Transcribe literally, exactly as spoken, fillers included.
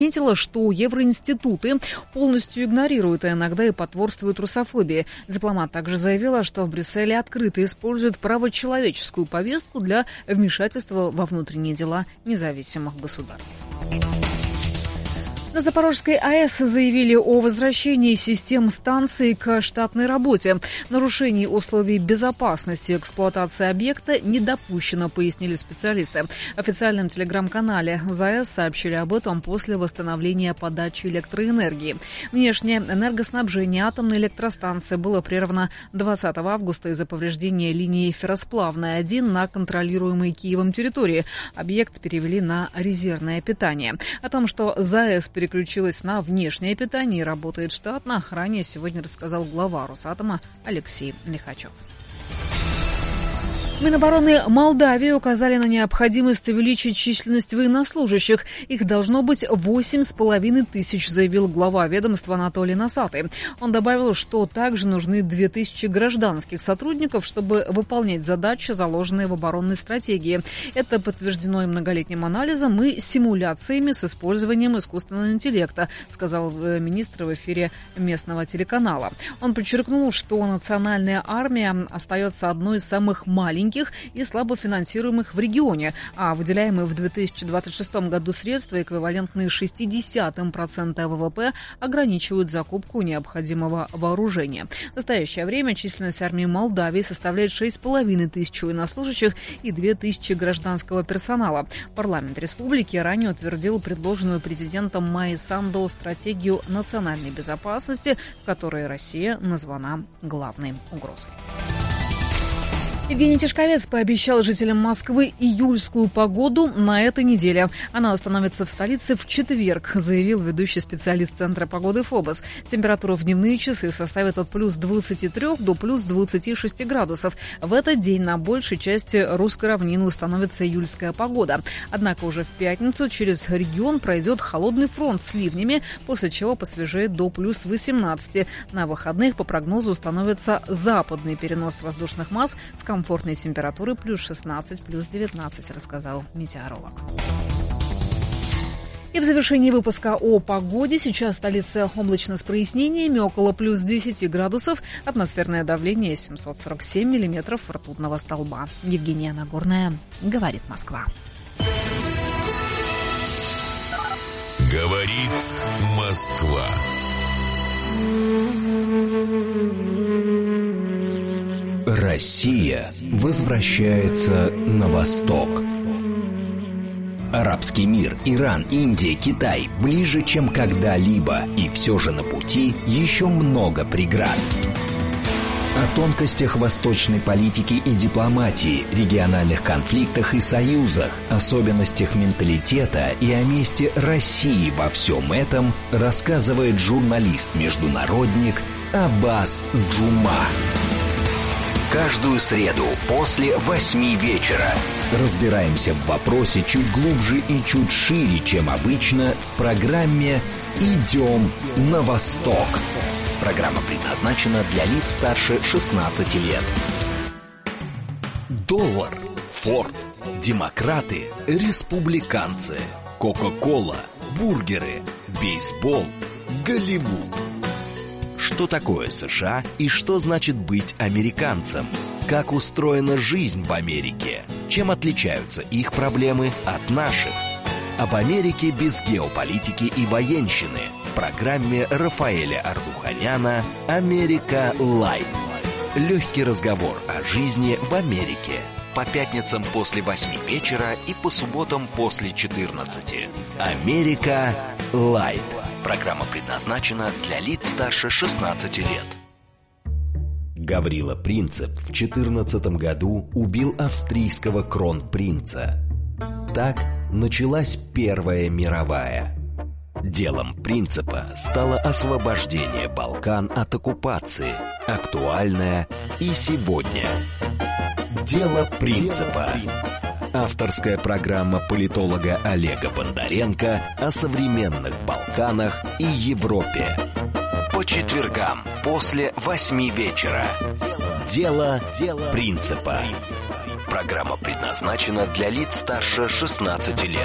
Отметила, что евроинституты полностью игнорируют, а иногда и потворствуют русофобии. Дипломат также заявила, что в Брюсселе открыто используют правочеловеческую повестку для вмешательства во внутренние дела независимых государств. На Запорожской АЭС заявили о возвращении систем станции к штатной работе. Нарушений условий безопасности эксплуатации объекта не допущено, пояснили специалисты. В официальном телеграм-канале ЗАЭС сообщили об этом после восстановления подачи электроэнергии. Внешнее энергоснабжение атомной электростанции было прервано двадцатого августа из-за повреждения линии ферросплавной один на контролируемой Киевом территории. Объект перевели на резервное питание. О том, что ЗАЭС переключилась на внешнее питание и работает штатно, ранее сегодня рассказал глава Росатома Алексей Лихачев. Минобороны Молдавии указали на необходимость увеличить численность военнослужащих. Их должно быть восемь с половиной тысяч, заявил глава ведомства Анатолий Носатый. Он добавил, что также нужны две тысячи гражданских сотрудников, чтобы выполнять задачи, заложенные в оборонной стратегии. Это подтверждено и многолетним анализом, и симуляциями с использованием искусственного интеллекта, сказал министр в эфире местного телеканала. Он подчеркнул, что национальная армия остается одной из самых маленьких и слабо финансируемых в регионе, а выделяемые в две тысячи двадцать шестом году средства, эквивалентные шестьдесят процентов ВВП, ограничивают закупку необходимого вооружения. В настоящее время численность армии Молдавии составляет шесть с половиной тысяч военнослужащих и две тысячи гражданского персонала. Парламент республики ранее утвердил предложенную президентом Майей Санду стратегию национальной безопасности, в которой Россия названа главной угрозой. Евгений Тишковец пообещал жителям Москвы июльскую погоду на этой неделе. Она установится в столице в четверг, заявил ведущий специалист Центра погоды ФОБОС. Температура в дневные часы составит от плюс двадцати трёх до плюс двадцати шести градусов. В этот день на большей части русской равнины установится июльская погода. Однако уже в пятницу через регион пройдет холодный фронт с ливнями, после чего посвежеет до плюс восемнадцати. На выходных по прогнозу установится западный перенос воздушных масс с комфортом. Комфортной температуры плюс шестнадцать, плюс девятнадцать, рассказал метеоролог. И в завершении выпуска о погоде. Сейчас столица облачно с прояснениями, около плюс десяти градусов. Атмосферное давление семьсот сорок семь миллиметров ртутного столба. Евгения Нагорная, говорит Москва. Говорит Москва. Россия возвращается на восток. Арабский мир, Иран, Индия, Китай ближе, чем когда-либо, и все же на пути еще много преград. О тонкостях восточной политики и дипломатии, региональных конфликтах и союзах, особенностях менталитета и о месте России во всем этом рассказывает журналист-международник Аббас Джума. Каждую среду после восьми вечера разбираемся в вопросе чуть глубже и чуть шире, чем обычно, в программе «Идем на восток». Программа предназначена для лиц старше шестнадцати лет. Доллар, Форд, демократы, республиканцы, Кока-кола, бургеры, бейсбол, Голливуд. Что такое США и что значит быть американцем? Как устроена жизнь в Америке? Чем отличаются их проблемы от наших? Об Америке без геополитики и военщины в программе Рафаэля Ардуханяна «Америка Лайт». Легкий разговор о жизни в Америке. По пятницам после восьми вечера и по субботам после четырнадцати. «Америка Лайт». Программа предназначена для лиц старше шестнадцати лет. Гаврила Принцип в четырнадцатом году убил австрийского кронпринца. Так началась Первая мировая. Делом Принципа стало освобождение Балкан от оккупации, актуальное и сегодня. Дело Принципа. Авторская программа политолога Олега Бондаренко о современных Балканах и Европе. По четвергам после восьми вечера. Дело Принципа. Программа предназначена для лиц старше шестнадцати лет.